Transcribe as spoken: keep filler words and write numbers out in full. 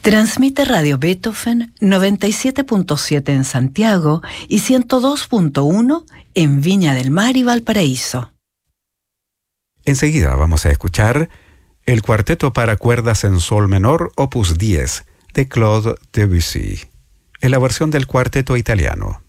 Transmite Radio Beethoven noventa y siete punto siete en Santiago y ciento dos punto uno en Viña del Mar y Valparaíso. Enseguida vamos a escuchar el cuarteto para cuerdas en sol menor opus diez de Claude Debussy, en la versión del cuarteto italiano.